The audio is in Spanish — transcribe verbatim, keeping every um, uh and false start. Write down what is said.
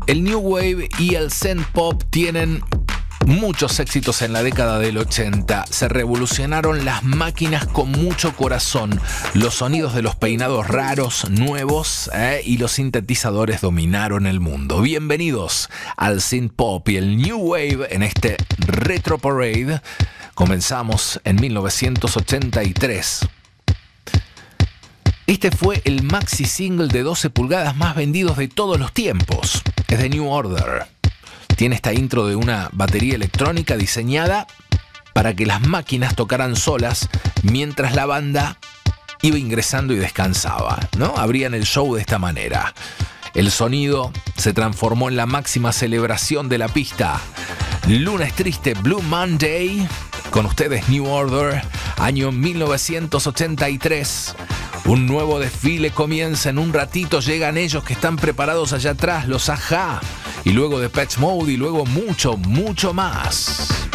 El New Wave y el Synth Pop tienen muchos éxitos en la década del ochenta. Se revolucionaron las máquinas con mucho corazón, los sonidos de los peinados raros, nuevos, eh, y los sintetizadores dominaron el mundo. Bienvenidos al Synth Pop y el New Wave en este Retro Parade. Comenzamos en mil novecientos ochenta y tres. Este fue el maxi single de doce pulgadas más vendidos de todos los tiempos. Es de New Order. Tiene esta intro de una batería electrónica diseñada para que las máquinas tocaran solas mientras la banda iba ingresando y descansaba, ¿no? Abrían el show de esta manera. El sonido se transformó en la máxima celebración de la pista. Lunes triste, Blue Monday. Con ustedes New Order, año mil novecientos ochenta y tres. Un nuevo desfile comienza en un ratito. Llegan ellos que están preparados allá atrás, los A J A. Y luego Depeche Mode y luego mucho, mucho más.